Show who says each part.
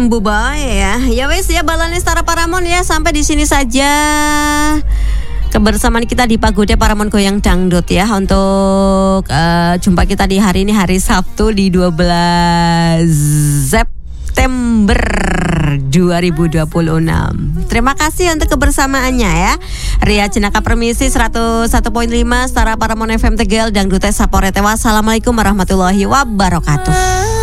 Speaker 1: Bubai ya. Ya wes ya Balani Setara Paramon ya, sampai di sini saja kebersamaan kita di Pagoda Paramon Goyang Dangdut ya. Untuk jumpa kita di hari ini, hari Sabtu di 12 September 2026. Terima kasih untuk kebersamaannya ya. Ria Jenaka Permisi 101.5 Setara Paramon FM Tegal Dangdut Saporete. Wassalamualaikum warahmatullahi wabarakatuh.